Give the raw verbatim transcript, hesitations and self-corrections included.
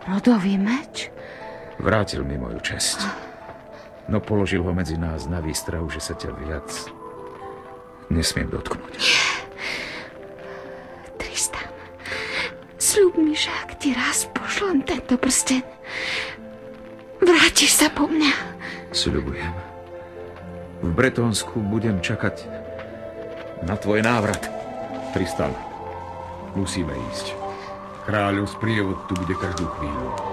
Rodový meč? Vrátil mi moju česť. No položil ho medzi nás na výstrahu, že sa ťa viac nesmiem dotknúť. Tristan, sľub mi, že ak ti raz pošlem tento prsteň, vrátiš sa po mňa. Sľubujem. V Bretónsku budem čakať na tvoj návrat. Tristan, musíme ísť. Kráľov sprievod tu bude každú chvíľu.